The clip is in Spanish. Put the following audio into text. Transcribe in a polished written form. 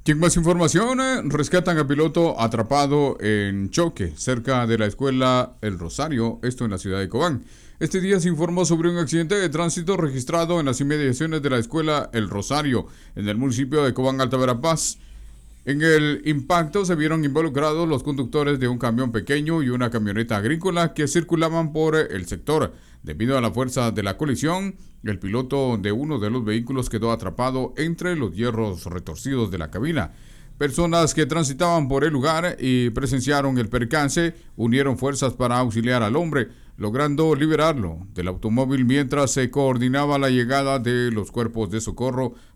Sin más información, rescatan a piloto atrapado en choque cerca de la escuela El Rosario, esto en la ciudad de Cobán. Este día se informó sobre un accidente de tránsito registrado en las inmediaciones de la escuela El Rosario, en el municipio de Cobán, Alta Verapaz. En el impacto se vieron involucrados los conductores de un camión pequeño y una camioneta agrícola que circulaban por el sector. Debido a la fuerza de la colisión, el piloto de uno de los vehículos quedó atrapado entre los hierros retorcidos de la cabina. Personas que transitaban por el lugar y presenciaron el percance unieron fuerzas para auxiliar al hombre, logrando liberarlo del automóvil mientras se coordinaba la llegada de los cuerpos de socorro